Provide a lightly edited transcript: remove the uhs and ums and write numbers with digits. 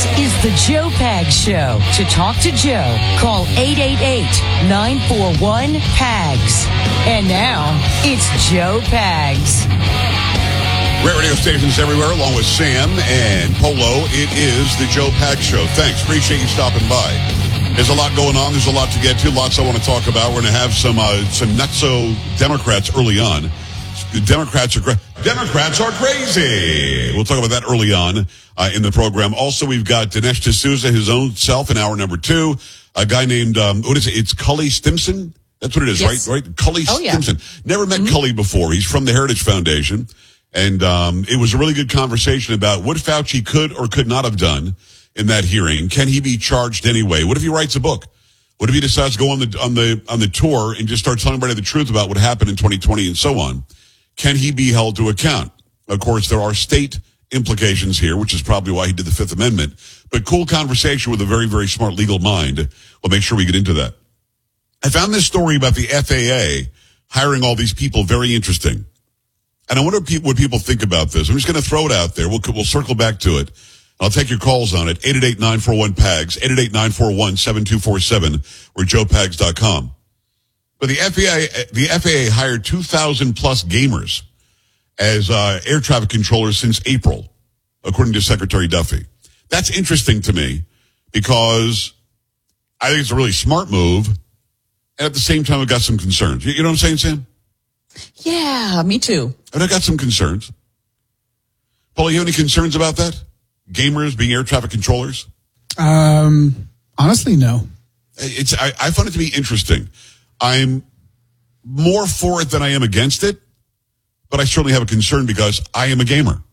This is the Joe Pags Show. To talk to Joe, call 888-941-PAGS. And now, it's Joe Pags. Great radio stations everywhere, along with Sam and Polo. It is the Joe Pags Show. Thanks. Appreciate you stopping by. There's a lot going on. There's a lot to get to. Lots I want to talk about. We're going to have some nutso Democrats early on. Democrats are crazy. We'll talk about that early on in the program. Also, we've got Dinesh D'Souza, his own self, in hour number 2. A guy named, what is it? It's Cully Stimson? That's what it is, yes. right? Cully Stimson. Never met Cully before. He's from the Heritage Foundation. And it was a really good conversation about what Fauci could or could not have done in that hearing. Can he be charged anyway? What if he writes a book? What if he decides to go on the tour and just start telling everybody the truth about what happened in 2020 and so on? Can he be held to account? Of course, there are state implications here, which is probably why he did the Fifth Amendment. But cool conversation with a very, very smart legal mind. We'll make sure we get into that. I found this story about the FAA hiring all these people very interesting. And I wonder what people think about this. I'm just going to throw it out there. We'll circle back to it. I'll take your calls on it. 888-941-PAGS, 888-941-7247, or joepags.com. But the FAA hired 2,000 plus gamers as air traffic controllers since April, according to Secretary Duffy. That's interesting to me because I think it's a really smart move. And at the same time, I've got some concerns. You know what I'm saying, Sam? Yeah, me too. And I've got some concerns. Paul, you have any concerns about that? Gamers being air traffic controllers? Honestly, no. I find it to be interesting. I'm more for it than I am against it, but I certainly have a concern because I am a gamer.